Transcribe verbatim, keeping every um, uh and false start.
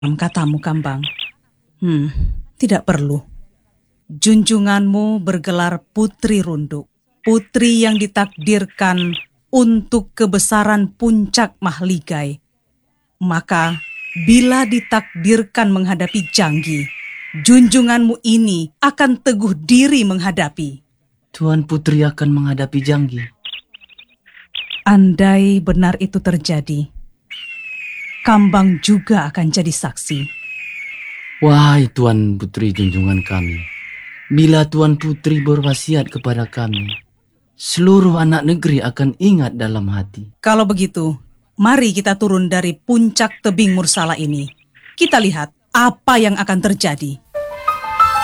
katamu, Kambang. Hmm, tidak perlu. Junjunganmu bergelar Putri Runduk, putri yang ditakdirkan untuk kebesaran puncak Mahligai. Maka, bila ditakdirkan menghadapi Janggi, junjunganmu ini akan teguh diri menghadapi. Tuan Putri akan menghadapi Janggi. Andai benar itu terjadi, Kambang juga akan jadi saksi. Wahai Tuan Putri junjungan kami, bila Tuan Putri berwasiat kepada kami, seluruh anak negeri akan ingat dalam hati. Kalau begitu, mari kita turun dari puncak tebing Mursala ini. Kita lihat apa yang akan terjadi.